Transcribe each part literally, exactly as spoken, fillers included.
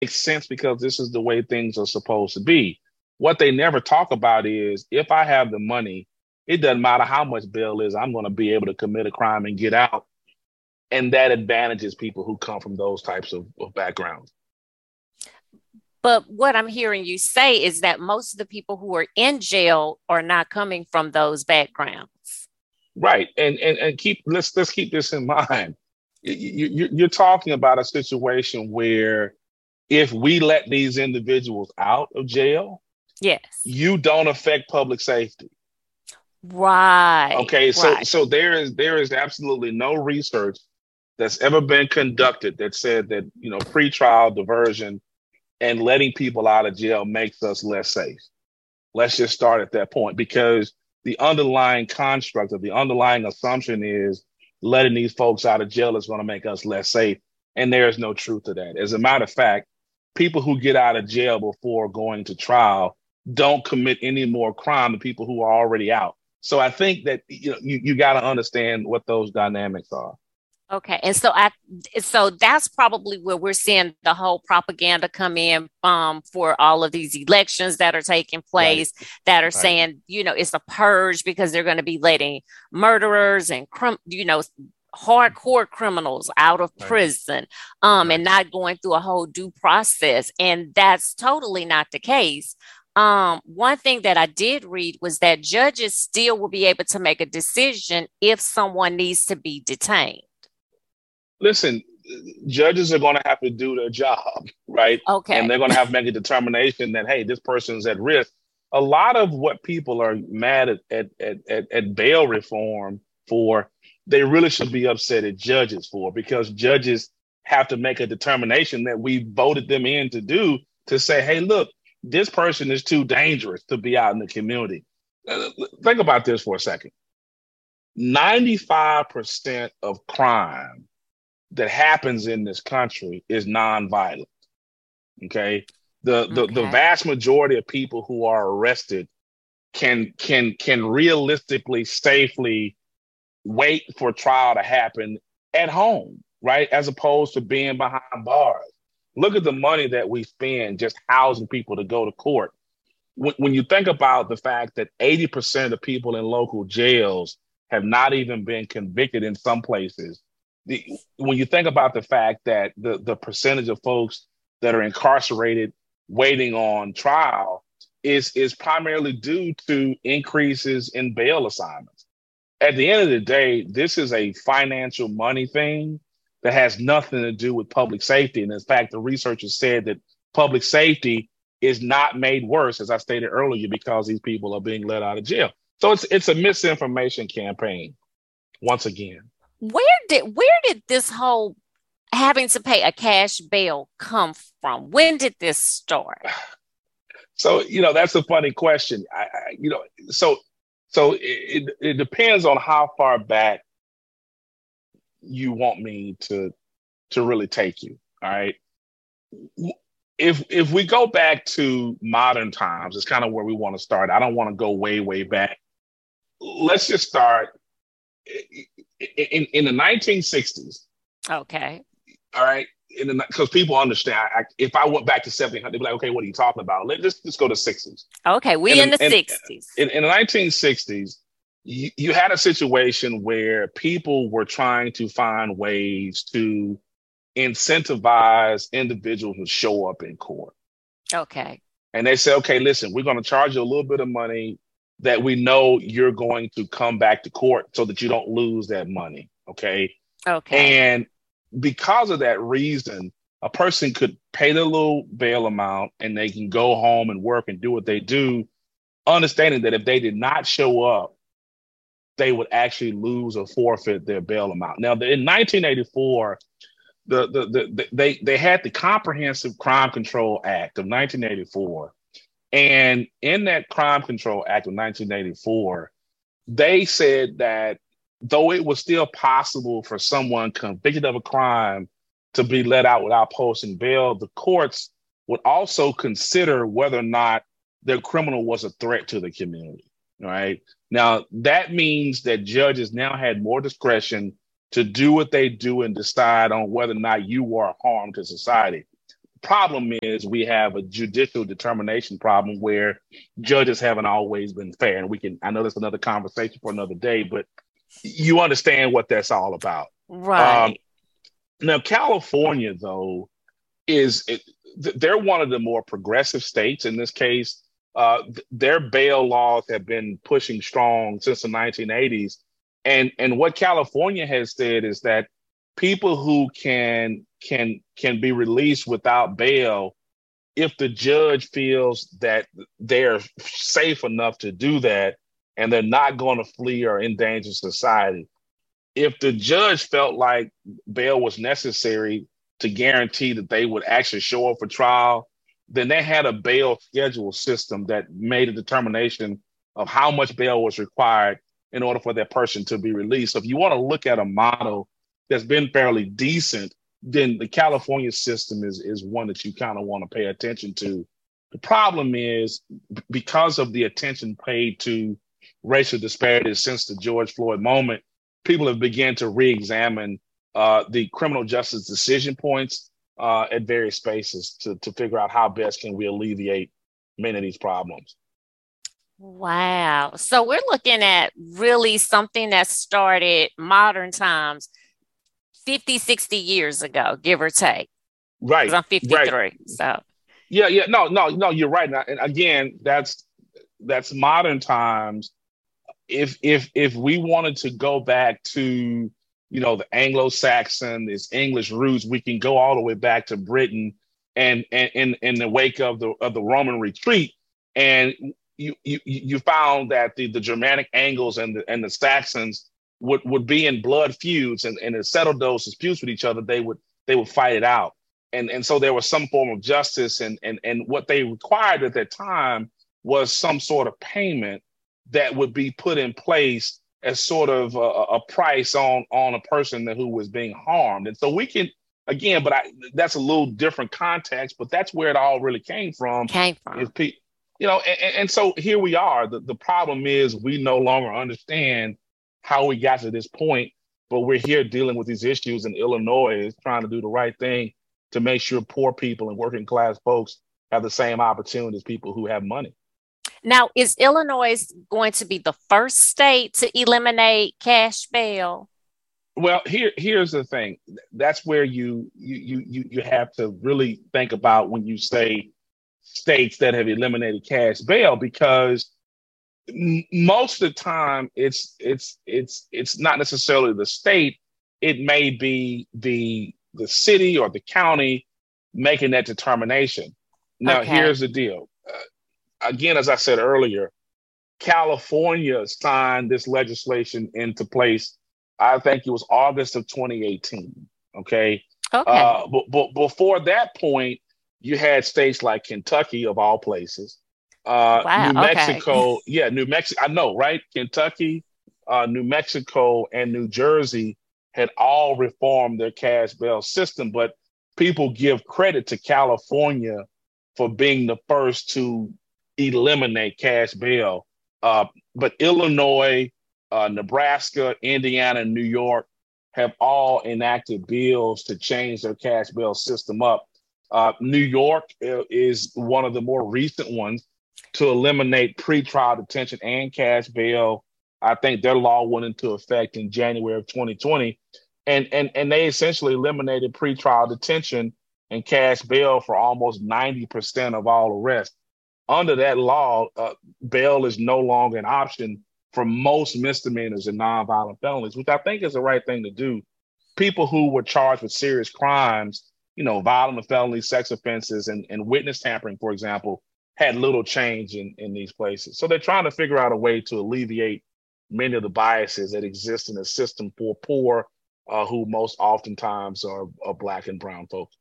makes sense because this is the way things are supposed to be. What they never talk about is if I have the money, it doesn't matter how much bail is, I'm going to be able to commit a crime and get out. And that advantages people who come from those types of, of backgrounds. But what I'm hearing you say is that most of the people who are in jail are not coming from those backgrounds. Right. And and, and keep let's let's keep this in mind. You, you, you're talking about a situation where if we let these individuals out of jail, yes, you don't affect public safety. Right. Okay, so Right. so there is there is absolutely no research that's ever been conducted that said that, you know, pretrial diversion and letting people out of jail makes us less safe. Let's just start at that point, because the underlying construct of the underlying assumption is letting these folks out of jail is going to make us less safe. And there is no truth to that. As a matter of fact, people who get out of jail before going to trial don't commit any more crime than people who are already out. So I think that, you know, you, you got to understand what those dynamics are. Okay. And so I so that's probably where we're seeing the whole propaganda come in um for all of these elections that are taking Right, place that are right, saying, you know, it's a purge because they're going to be letting murderers and crim- you know, hardcore criminals out of right, prison um right. and not going through a whole due process, and that's totally not the case. Um, one thing that I did read was that judges still will be able to make a decision if someone needs to be detained. Listen, judges are going to have to do their job, right? And Okay. they're going to have to make a determination that, hey, this person's at risk. A lot of what people are mad at at, at, at, at bail reform for, they really should be upset at judges for, because judges have to make a determination that we voted them in to do, to say, hey, look, this person is too dangerous to be out in the community. Uh, Think about this for a second. ninety-five percent of crime that happens in this country is nonviolent. Okay. The, the the Okay. vast majority of people who are arrested can can can realistically safely wait for trial to happen at home, right? As opposed to being behind bars. Look at the money that we spend just housing people to go to court. When, when you think about the fact that eighty percent of people in local jails have not even been convicted in some places, the, when you think about the fact that the, the percentage of folks that are incarcerated waiting on trial is, is primarily due to increases in bail assignments. At the end of the day, this is a financial money thing that has nothing to do with public safety. And in fact, the researchers said that public safety is not made worse, as I stated earlier, because these people are being let out of jail. So it's it's a misinformation campaign once again. Where did where did this whole having to pay a cash bail come from? When did this start? So, you know, that's a funny question. I, I you know, so so it, it depends on how far back you want me to to really take you. All right. If if we go back to modern times, it's kind of where we want to start. I don't want to go way, way back. Let's just start in, in the nineteen sixties. Okay. All right. Because people understand, I, if I went back to seventeen hundred, they'd be like, okay, what are you talking about? Let, let's just go to sixties. Okay, we in In, the in, sixties. in, in the nineteen sixties, you, you had a situation where people were trying to find ways to incentivize individuals to show up in court. Okay. And they say, okay, listen, we're going to charge you a little bit of money that we know you're going to come back to court so that you don't lose that money. Okay. Okay. And because of that reason, a person could pay the little bail amount and they can go home and work and do what they do, understanding that if they did not show up, they would actually lose or forfeit their bail amount. Now, in nineteen eighty-four, the, the, the, they, they had the Comprehensive Crime Control Act of nineteen eighty-four. And in that Crime Control Act of nineteen eighty-four, they said that though it was still possible for someone convicted of a crime to be let out without posting bail, the courts would also consider whether or not their criminal was a threat to the community. Right. Now, that means that judges now had more discretion to do what they do and decide on whether or not you are harm to society. problem is we have a judicial determination problem where judges haven't always been fair. And we can, I know that's another conversation for another day, but you understand what that's all about. Right. Um, now, California, though, is it, they're one of the more progressive states in this case. Uh, their bail laws have been pushing strong since the nineteen eighties. And, and what California has said is that people who can can can be released without bail, if the judge feels that they're safe enough to do that and they're not going to flee or endanger society. If the judge felt like bail was necessary to guarantee that they would actually show up for trial, then they had a bail schedule system that made a determination of how much bail was required in order for that person to be released. So if you want to look at a model that's been fairly decent, then the California system is, is one that you kind of want to pay attention to. The problem is, because of the attention paid to racial disparities since the George Floyd moment, people have begun to re-examine uh, the criminal justice decision points uh, at various spaces to, to figure out how best can we alleviate many of these problems. Wow. So we're looking at really something that started modern times fifty, sixty years ago, give or take. Right. I'm fifty-three. Right. So yeah, yeah. No, no, no, you're right. And again, that's that's modern times. If if if we wanted to go back to, you know, the Anglo-Saxon, this English roots, we can go all the way back to Britain and and in in the wake of the of the Roman retreat. And you you you found that the, the Germanic Angles and the and the Saxons would, would be in blood feuds, and, and to settle those disputes with each other, they would they would fight it out. And and so there was some form of justice, and and and what they required at that time was some sort of payment that would be put in place as sort of a, a price on on a person who was being harmed. And so we can, again, but I, that's a little different context, but that's where it all really came from. Came from. Is pe- you know, and, and so here we are. The, the problem is we no longer understand how we got to this point, but we're here dealing with these issues, and Illinois is trying to do the right thing to make sure poor people and working class folks have the same opportunity as people who have money. Now, is Illinois going to be the first state to eliminate cash bail? Well, here here's the thing. That's where you you you you have to really think about when you say states that have eliminated cash bail, because most of the time it's it's it's it's not necessarily the state. It may be the the city or the county making that determination. Now, okay. Here's the deal. Uh, again, as I said earlier, California signed this legislation into place. I think it was August of twenty eighteen. Okay. Okay. Uh, but, but before that point, you had states like Kentucky, of all places. Uh, wow, New Mexico, okay. yeah, New Mexico. I know, right? Kentucky, uh, New Mexico, and New Jersey had all reformed their cash bail system, but people give credit to California for being the first to eliminate cash bail. Uh, but Illinois, uh, Nebraska, Indiana, and New York have all enacted bills to change their cash bail system up. Uh, New York is one of the more recent ones to eliminate pretrial detention and cash bail. I think their law went into effect in January of twenty twenty. And, and, and they essentially eliminated pretrial detention and cash bail for almost ninety percent of all arrests. Under that law, uh, bail is no longer an option for most misdemeanors and nonviolent felonies, which I think is the right thing to do. People who were charged with serious crimes, you know, violent felonies, sex offenses, and, and witness tampering, for example, had little change in, in these places. So they're trying to figure out a way to alleviate many of the biases that exist in the system for poor, uh, who most oftentimes are, are Black and brown folks.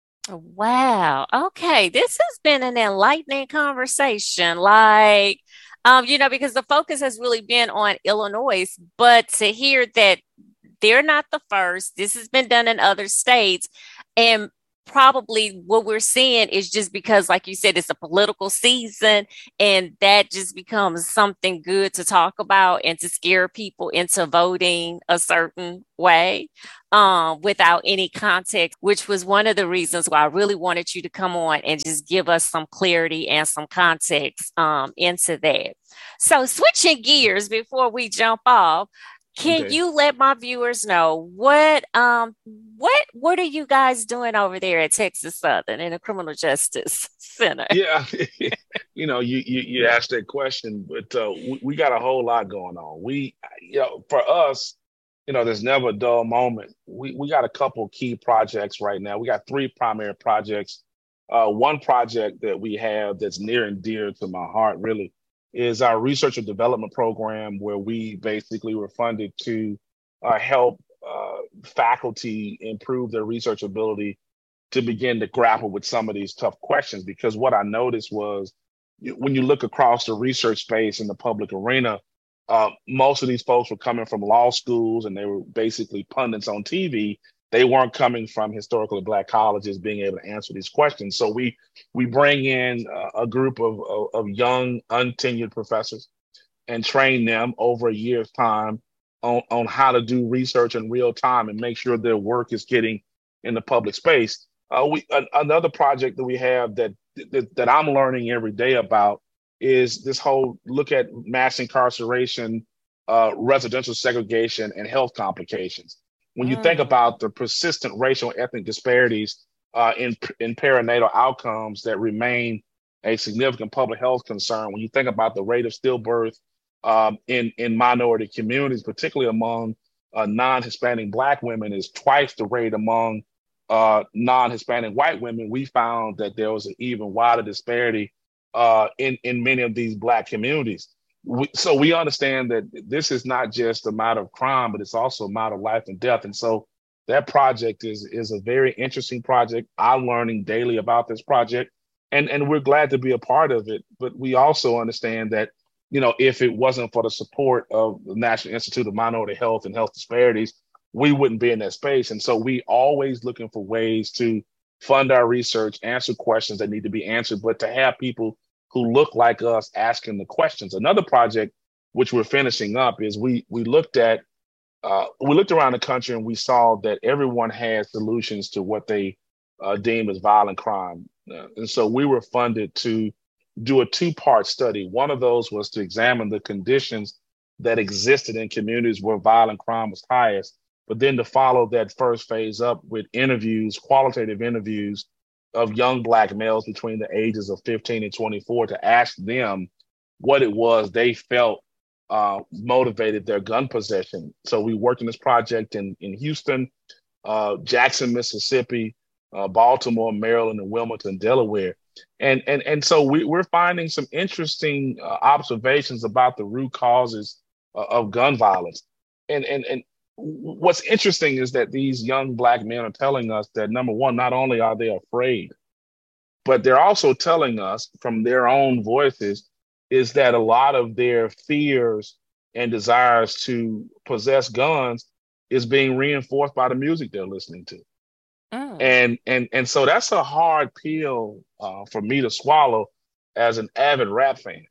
Wow. Okay. This has been an enlightening conversation. Like, um, you know, because the focus has really been on Illinois, but to hear that they're not the first, this has been done in other states. And probably what we're seeing is just because, like you said, it's a political season, and that just becomes something good to talk about and to scare people into voting a certain way, um, without any context, which was one of the reasons why I really wanted you to come on and just give us some clarity and some context, um, into that. So, switching gears before we jump off, can Okay. you let my viewers know what um what what are you guys doing over there at Texas Southern in the Criminal Justice Center? Yeah, you know, you you, you asked that question, but uh, we, we got a whole lot going on. We, you know, for us, you know, there's never a dull moment. We we got a couple key projects right now. We got three primary projects. Uh, one project that we have that's near and dear to my heart, really, is our research and development program, where we basically were funded to uh, help uh, faculty improve their research ability to begin to grapple with some of these tough questions. Because what I noticed was, when you look across the research space in the public arena, uh, most of these folks were coming from law schools and they were basically pundits on T V. They weren't coming from historically Black colleges being able to answer these questions. So we we bring in uh, a group of, of, of young, untenured professors and train them over a year's time on, on how to do research in real time and make sure their work is getting in the public space. Uh, we uh, Another project that we have that, that that I'm learning every day about is this whole look at mass incarceration, uh, residential segregation, and health complications. When you think Mm. about the persistent racial and ethnic disparities uh, in in perinatal outcomes that remain a significant public health concern, when you think about the rate of stillbirth um, in in minority communities, particularly among uh, non-Hispanic Black women, is twice the rate among uh, non-Hispanic white women. We found that there was an even wider disparity uh, in in many of these Black communities. We, so we understand that this is not just a matter of crime, but it's also a matter of life and death. And so that project is is a very interesting project. I'm learning daily about this project, and and we're glad to be a part of it. But we also understand that, you know, if it wasn't for the support of the National Institute of Minority Health and Health Disparities, we wouldn't be in that space. And so we always looking for ways to fund our research, answer questions that need to be answered, but to have people who look like us asking the questions. Another project which we're finishing up is we we looked at uh, we looked around the country and we saw that everyone had solutions to what they uh, deem as violent crime. Uh, and so we were funded to do a two-part study. One of those was to examine the conditions that existed in communities where violent crime was highest, but then to follow that first phase up with interviews, qualitative interviews of young Black males between the ages of fifteen and twenty-four, to ask them what it was they felt uh, motivated their gun possession. So we worked on this project in, in Houston, uh, Jackson, Mississippi, uh, Baltimore, Maryland, and Wilmington, Delaware. And, and, and so we, we're finding some interesting uh, observations about the root causes uh, of gun violence. And, and, and what's interesting is that these young Black men are telling us that, number one, not only are they afraid, but they're also telling us from their own voices is that a lot of their fears and desires to possess guns is being reinforced by the music they're listening to. Mm. And and and so that's a hard pill uh, for me to swallow as an avid rap fan,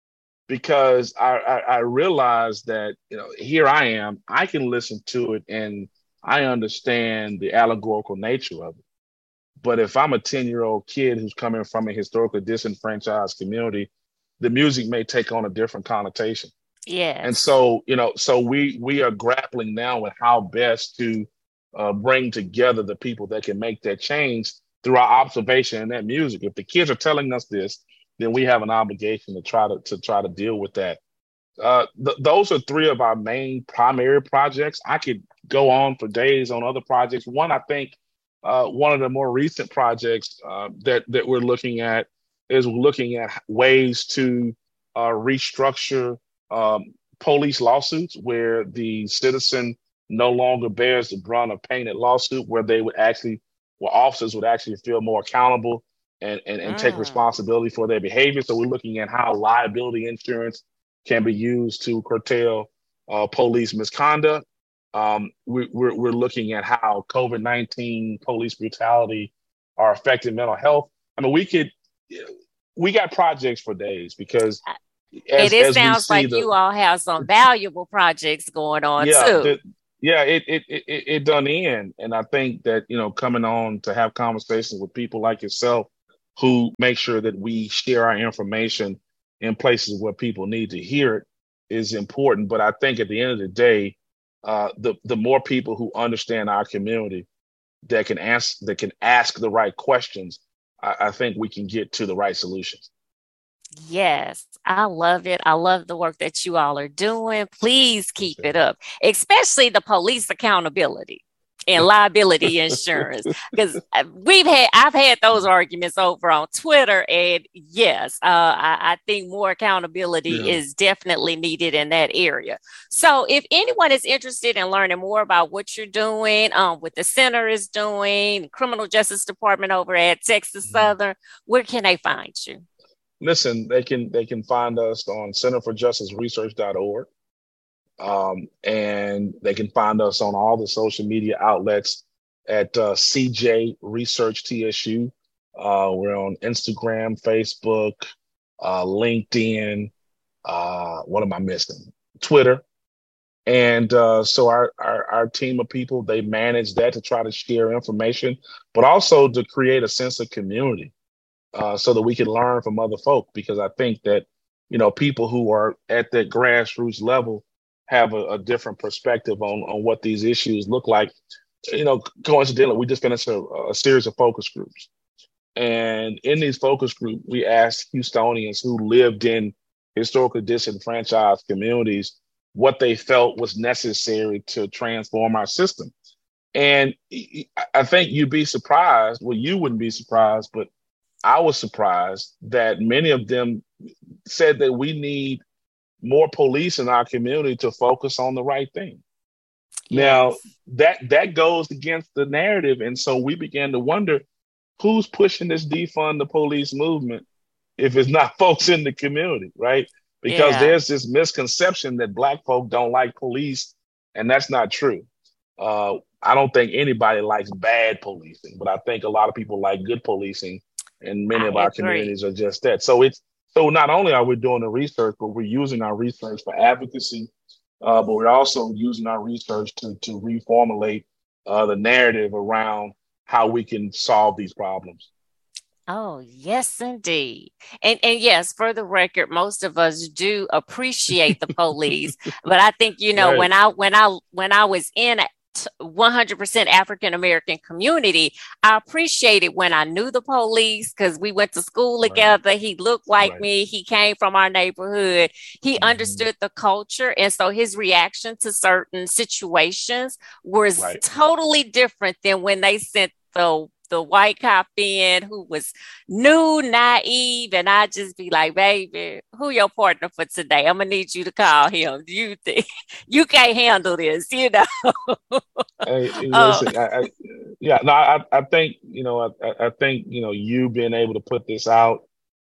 because I, I I realize that, you know, here I am, I can listen to it and I understand the allegorical nature of it. But if I'm a ten year old kid who's coming from a historically disenfranchised community, the music may take on a different connotation. And Yes. so, you know, so we we are grappling now with how best to uh, bring together the people that can make that change through our observation and that music. If the kids are telling us this, then we have an obligation to try to to try to deal with that. Uh, th- those are three of our main primary projects. I could go on for days on other projects. One, I think, uh, one of the more recent projects uh, that that we're looking at is looking at ways to uh, restructure um, police lawsuits where the citizen no longer bears the brunt of paying that lawsuit, where they would actually, where officers would actually feel more accountable and, and, and take Mm. responsibility for their behavior. So we're looking at how liability insurance can be used to curtail uh, police misconduct. Um, we, we're, we're looking at how COVID nineteen police brutality are affecting mental health. I mean, we could, we got projects for days because and as it as we sounds see like the you all have some valuable projects going on yeah too. the yeah it it it, it it done end, and I think that you know coming on to have conversations with people like yourself who make sure that we share our information in places where people need to hear it is important. But I think at the end of the day, uh, the the more people who understand our community that can ask that can ask the right questions, I, I think we can get to the right solutions. Yes, I love it. I love the work that you all are doing. Please keep Appreciate it up, especially the police accountability and liability it. insurance. Because we've had, I've had those arguments over on Twitter, and yes, uh, I, I think more accountability Yeah. is definitely needed in that area. So, if anyone is interested in learning more about what you're doing, um, what the center is doing, criminal justice department over at Texas Mhm. Southern, where can they find you? Listen, they can they can find us on center for justice research dot org. Um, and they can find us on all the social media outlets at uh, C J Research T S U. Uh, we're on Instagram, Facebook, uh, LinkedIn. Uh, what am I missing? Twitter. And uh, so our, our our team of people, they manage that to try to share information, but also to create a sense of community uh, so that we can learn from other folk. Because I think that, you know, people who are at that grassroots level have a, a different perspective on, on what these issues look like. You know, coincidentally, we just finished a, a series of focus groups. And in these focus groups, we asked Houstonians who lived in historically disenfranchised communities what they felt was necessary to transform our system. And I think you'd be surprised. Well, you wouldn't be surprised, but I was surprised that many of them said that we need more police in our community to focus on the right thing. Now, Yes. that that goes against the narrative. And so we began to wonder who's pushing this defund the police movement if it's not folks in the community, right? Because Yeah. there's this misconception that Black folk don't like police, and that's not true. Uh, I don't think anybody likes bad policing, but I think a lot of people like good policing, and many I of our agree. communities are just that. So it's so not only are we doing the research, but we're using our research for advocacy, uh, but we're also using our research to to reformulate uh, the narrative around how we can solve these problems. Oh, yes, indeed. And and yes, for the record, most of us do appreciate the police, but I think, you know, Right, when I when I when I was in a t- one hundred percent African American community, I appreciated when I knew the police because we went to school right, together. He looked like right. me. He came from our neighborhood. He Mhm. understood the culture. And so his reaction to certain situations was Right. totally different than when they sent the the white cop in who was new, naive, and I just be like, baby, who your partner for today? I'm gonna need you to call him. You think you can't handle this, you know? Hey, hey, uh, listen, I, I, yeah, no, I, I think, you know, I, I I think, you know, you being able to put this out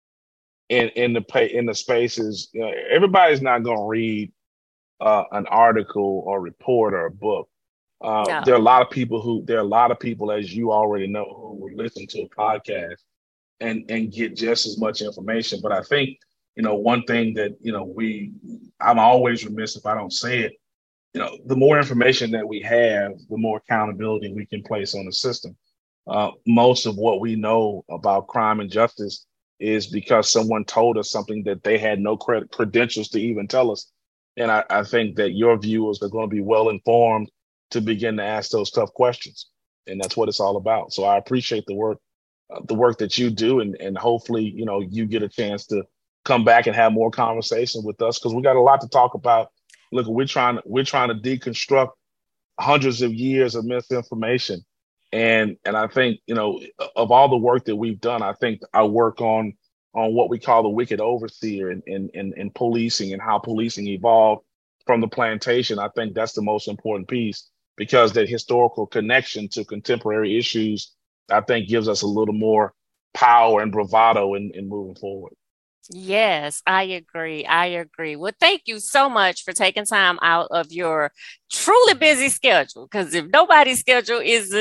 in, in the pay, in the spaces, you know, everybody's not going to read uh, an article or report or a book. Uh, there are a no. lot of people who, there are a lot of people, as you already know, who will listen to a podcast and, and get just as much information. But I think, you know, one thing that, you know, we, I'm always remiss if I don't say it, you know, the more information that we have, the more accountability we can place on the system. Uh, most of what we know about crime and justice is because someone told us something that they had no credit credentials to even tell us. And I, I think that your viewers are going to be well informed to begin to ask those tough questions. And that's what it's all about. So I appreciate the work, uh, the work that you do, and and hopefully, you know, you get a chance to come back and have more conversation with us because we got a lot to talk about. Look, we're trying to we're trying to deconstruct hundreds of years of misinformation. And and I think, you know, of all the work that we've done, I think our work on on what we call the wicked overseer and and and, and policing and how policing evolved from the plantation, I think that's the most important piece because that historical connection to contemporary issues, I think gives us a little more power and bravado in, in moving forward. Yes, I agree. I agree. Well, thank you so much for taking time out of your truly busy schedule. Because if nobody's schedule is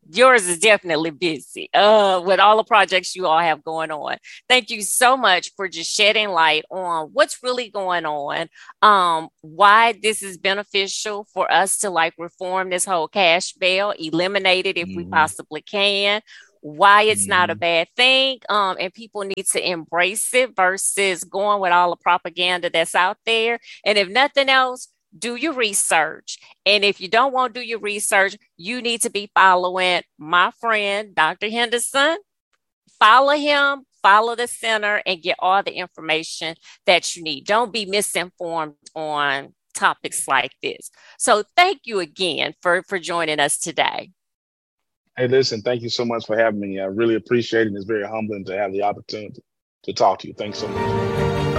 Yours is definitely busy uh, with all the projects you all have going on. Thank you so much for just shedding light on what's really going on, um, why this is beneficial for us to like reform this whole cash bail, eliminate it if we Mm-hmm. possibly can, why it's not a Mm-hmm. bad thing, um, and people need to embrace it versus going with all the propaganda that's out there. And if nothing else, do your research. And if you don't want to do your research, you need to be following my friend, Doctor Henderson. Follow him, follow the center, and get all the information that you need. Don't be misinformed on topics like this. So thank you again for, for joining us today. Hey, listen, thank you so much for having me. I really appreciate it. It's very humbling to have the opportunity to talk to you. Thanks so much.